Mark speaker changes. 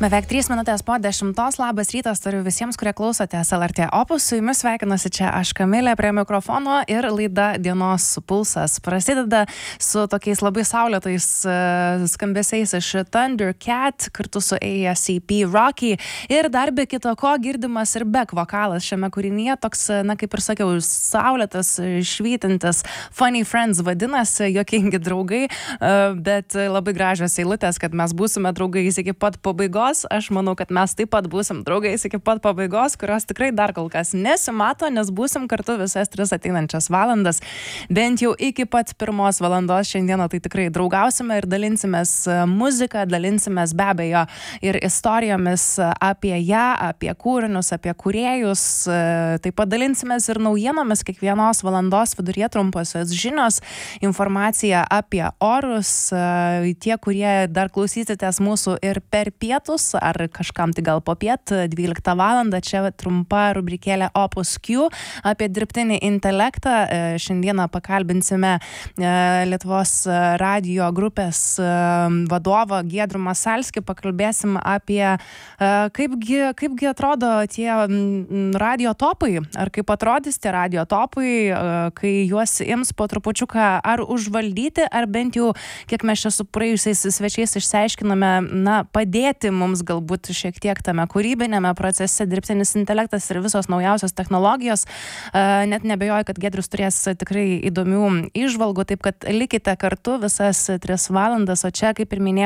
Speaker 1: Beveik 3 minutės po 10. Labas rytas turiu visiems, kurie klausotės LRT Opus. Su jumis sveikinuosi čia aš Kamilė prie mikrofono ir laida Dienos pulsas prasideda su tokiais labai saulėtais skambesiais iš Thundercat kartu su ASAP Rocky ir dar be kito ko girdimas ir back vokalas šiame kūrinyje, toks, na kaip ir sakiau, saulėtas, švytintis, Funny Friends vadinasi, juokingi draugai, bet labai gražios eilutės, kad mes būsime draugais iki pat pabaigos. Aš manau, kad mes taip pat būsim draugais iki pat pabaigos, kurios tikrai dar kol kas nesimato, nes būsim kartu visas 3 ateinančias valandas. Bent jau iki pat 1 valandos šiandieną tai tikrai draugausime ir dalinsimės muziką, dalinsimės be abejo ir istorijomis apie ją, apie kūrinius, apie kūrėjus. Taip pat dalinsimės ir naujienomis kiekvienos valandos viduryje trumposios žinios, informacija apie orus. Tie, kurie dar klausysitės mūsų ir per pietus, ar kažkam tai gal popiet, 12 valandą, čia trumpa rubrikėlė Opus Q apie dirbtinį intelektą. Šiandieną pakalbinsime Lietuvos radijo grupės vadovą Giedrių Masalskį, pakalbėsim apie kaipgi atrodo tie radijo topai, ar kaip atrodys tie radijo topai, kai juos ims po trupučiuką ar užvaldyti, ar bent jau, kiek mes čia su praėjusiais svečiais išsiaiškiname, na, padėti mums galbūt šiek tiek tame kūrybinėme procese dirbtinis intelektas ir visos naujausios technologijos. Net nebejoju, kad Giedrius turės tikrai įdomių įžvalgų, taip kad likite kartu visas 3 valandas, o čia, kaip ir minėjau,